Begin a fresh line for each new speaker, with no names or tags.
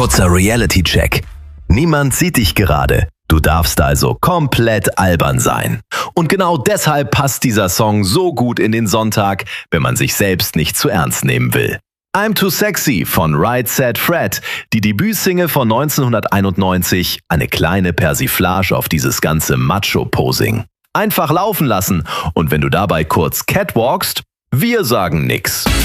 Kurzer Reality-Check. Niemand sieht dich gerade. Du darfst also komplett albern sein. Und genau deshalb passt dieser Song so gut in den Sonntag, wenn man sich selbst nicht zu ernst nehmen will. I'm Too Sexy von Right Said Fred, die Debütsingle von 1991, eine kleine Persiflage auf dieses ganze Macho-Posing. Einfach laufen lassen und wenn du dabei kurz catwalkst, wir sagen nix.